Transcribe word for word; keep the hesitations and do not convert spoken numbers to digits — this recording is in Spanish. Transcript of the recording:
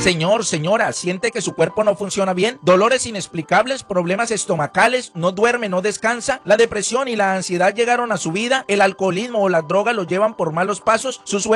Señor, señora, siente que su cuerpo no funciona bien, dolores inexplicables, problemas estomacales, no duerme, no descansa, la depresión y la ansiedad llegaron a su vida, el alcoholismo o las drogas lo llevan por malos pasos, sus